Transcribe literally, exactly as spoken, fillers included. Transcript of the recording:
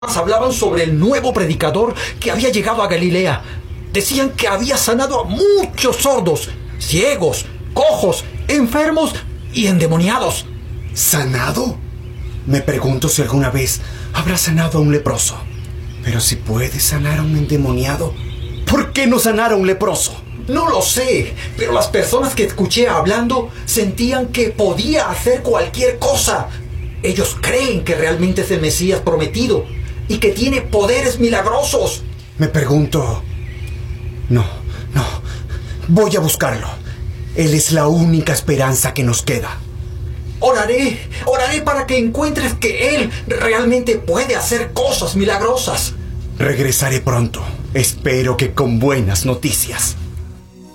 Hablaban sobre el nuevo predicador que había llegado a Galilea. Decían que había sanado a muchos sordos, ciegos, cojos, enfermos y endemoniados. ¿Sanado? Me pregunto si alguna vez habrá sanado a un leproso. Pero si puede sanar a un endemoniado, ¿por qué no sanar a un leproso? No lo sé, pero las personas que escuché hablando sentían que podía hacer cualquier cosa. Ellos creen que realmente es el Mesías prometido y que tiene poderes milagrosos. Me pregunto... No, no. Voy a buscarlo. Él es la única esperanza que nos queda. Oraré, oraré para que encuentres que Él realmente puede hacer cosas milagrosas. Regresaré pronto. Espero que con buenas noticias.